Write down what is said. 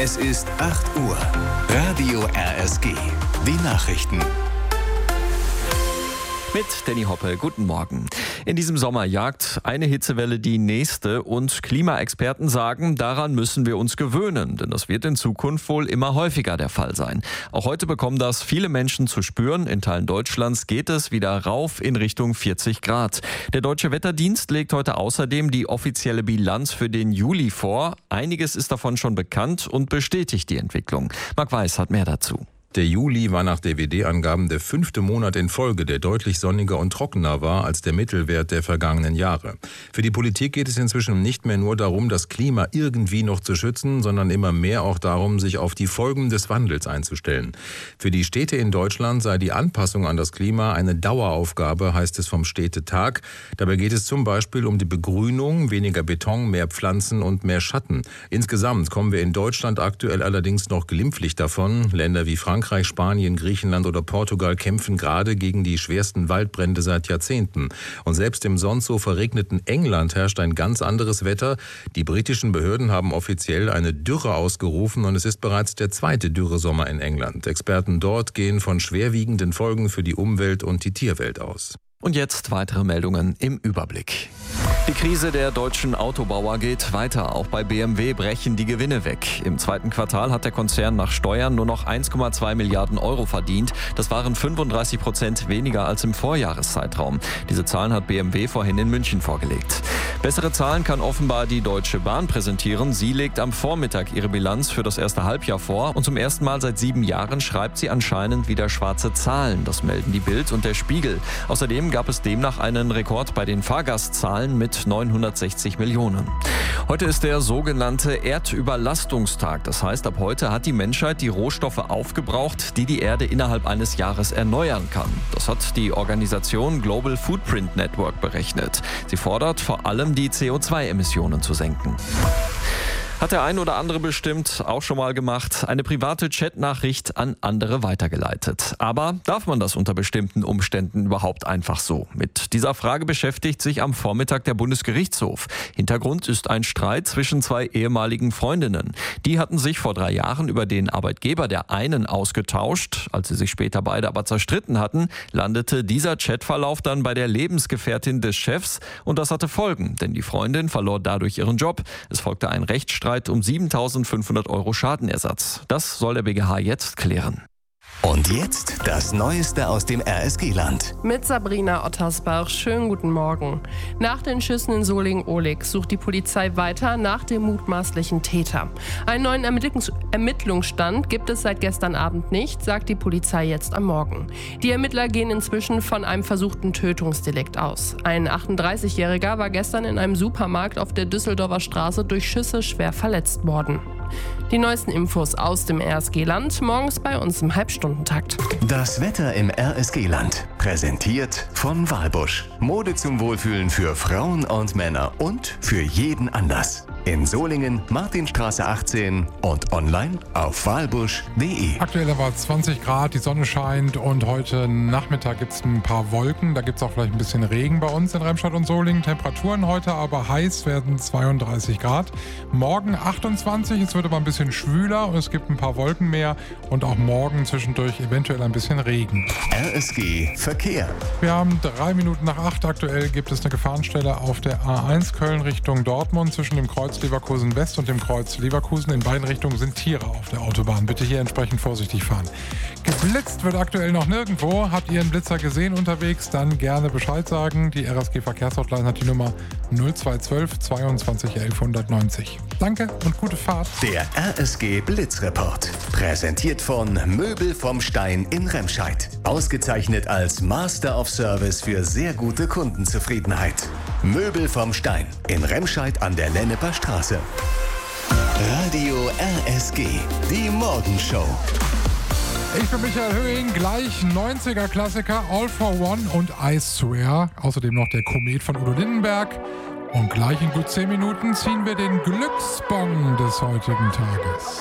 Es ist 8 Uhr. Radio RSG. Die Nachrichten. Mit Danny Hoppe, guten Morgen. In diesem Sommer jagt eine Hitzewelle die nächste und Klimaexperten sagen, daran müssen wir uns gewöhnen, denn das wird in Zukunft wohl immer häufiger der Fall sein. Auch heute bekommen das viele Menschen zu spüren. In Teilen Deutschlands geht es wieder rauf in Richtung 40 Grad. Der Deutsche Wetterdienst legt heute außerdem die offizielle Bilanz für den Juli vor. Einiges ist davon schon bekannt und bestätigt die Entwicklung. Marc Weiß hat mehr dazu. Der Juli war nach DWD-Angaben der 5. Monat in Folge, der deutlich sonniger und trockener war als der Mittelwert der vergangenen Jahre. Für die Politik geht es inzwischen nicht mehr nur darum, das Klima irgendwie noch zu schützen, sondern immer mehr auch darum, sich auf die Folgen des Wandels einzustellen. Für die Städte in Deutschland sei die Anpassung an das Klima eine Daueraufgabe, heißt es vom Städtetag. Dabei geht es zum Beispiel um die Begrünung, weniger Beton, mehr Pflanzen und mehr Schatten. Insgesamt kommen wir in Deutschland aktuell allerdings noch glimpflich davon. Länder wie Frankreich, Spanien, Griechenland oder Portugal kämpfen gerade gegen die schwersten Waldbrände seit Jahrzehnten. Und selbst im sonst so verregneten England herrscht ein ganz anderes Wetter. Die britischen Behörden haben offiziell eine Dürre ausgerufen und es ist bereits der zweite Dürresommer in England. Experten dort gehen von schwerwiegenden Folgen für die Umwelt und die Tierwelt aus. Und jetzt weitere Meldungen im Überblick. Die Krise der deutschen Autobauer geht weiter. Auch bei BMW brechen die Gewinne weg. Im zweiten Quartal hat der Konzern nach Steuern nur noch 1,2 Milliarden Euro verdient. Das waren 35% weniger als im Vorjahreszeitraum. Diese Zahlen hat BMW vorhin in München vorgelegt. Bessere Zahlen kann offenbar die Deutsche Bahn präsentieren. Sie legt am Vormittag ihre Bilanz für das erste Halbjahr vor. Und zum ersten Mal seit 7 Jahren schreibt sie anscheinend wieder schwarze Zahlen. Das melden die Bild und der Spiegel. Außerdem gab es demnach einen Rekord bei den Fahrgastzahlen mit 960 Millionen. Heute ist der sogenannte Erdüberlastungstag. Das heißt, ab heute hat die Menschheit die Rohstoffe aufgebraucht, die die Erde innerhalb eines Jahres erneuern kann. Das hat die Organisation Global Footprint Network berechnet. Sie fordert vor allem, die CO2-Emissionen zu senken. Hat der ein oder andere bestimmt auch schon mal gemacht, eine private Chatnachricht an andere weitergeleitet. Aber darf man das unter bestimmten Umständen überhaupt einfach so? Mit dieser Frage beschäftigt sich am Vormittag der Bundesgerichtshof. Hintergrund ist ein Streit zwischen 2 ehemaligen Freundinnen. Die hatten sich vor 3 Jahren über den Arbeitgeber der einen ausgetauscht. Als sie sich später beide aber zerstritten hatten, landete dieser Chatverlauf dann bei der Lebensgefährtin des Chefs. Und das hatte Folgen, denn die Freundin verlor dadurch ihren Job. Es folgte ein Rechtsstreit um 7.500 Euro Schadenersatz. Das soll der BGH jetzt klären. Und jetzt das Neueste aus dem RSG-Land. Mit Sabrina Ottersbach. Schönen guten Morgen. Nach den Schüssen in Solingen-Ohlig sucht die Polizei weiter nach dem mutmaßlichen Täter. Einen neuen Ermittlungsstand gibt es seit gestern Abend nicht, sagt die Polizei jetzt am Morgen. Die Ermittler gehen inzwischen von einem versuchten Tötungsdelikt aus. Ein 38-Jähriger war gestern in einem Supermarkt auf der Düsseldorfer Straße durch Schüsse schwer verletzt worden. Die neuesten Infos aus dem RSG-Land morgens bei uns im Halbstundentakt. Das Wetter im RSG-Land. Präsentiert von Walbusch. Mode zum Wohlfühlen für Frauen und Männer und für jeden Anlass. In Solingen, Martinstraße 18 und online auf walbusch.de. Aktuell war 20 Grad, die Sonne scheint und heute Nachmittag gibt es ein paar Wolken. Da gibt es auch vielleicht ein bisschen Regen bei uns in Remscheid und Solingen. Temperaturen heute aber heiß, werden 32 Grad. Morgen 28, es wird aber ein bisschen schwüler und es gibt ein paar Wolken mehr und auch morgen zwischendurch eventuell ein bisschen Regen. RSG Verkehr. Wir haben 3 Minuten nach 8. Aktuell gibt es eine Gefahrenstelle auf der A1 Köln Richtung Dortmund zwischen dem Kreuz Leverkusen West und dem Kreuz Leverkusen. In beiden Richtungen sind Tiere auf der Autobahn. Bitte hier entsprechend vorsichtig fahren. Geblitzt wird aktuell noch nirgendwo. Habt ihr einen Blitzer gesehen unterwegs? Dann gerne Bescheid sagen. Die RSG Verkehrshotline hat die Nummer 0212 22 11 190. Danke und gute Fahrt. Der RSG Blitzreport. Präsentiert von Möbel vom Stein in Remscheid. Ausgezeichnet als Master of Service für sehr gute Kundenzufriedenheit. Möbel vom Stein in Remscheid an der Lenneper Straße. Radio RSG, die Morgenshow. Ich bin Michael Höhing, gleich 90er-Klassiker All for One und I Swear. Außerdem noch der Komet von Udo Lindenberg. Und gleich in gut 10 Minuten ziehen wir den Glücksbon des heutigen Tages.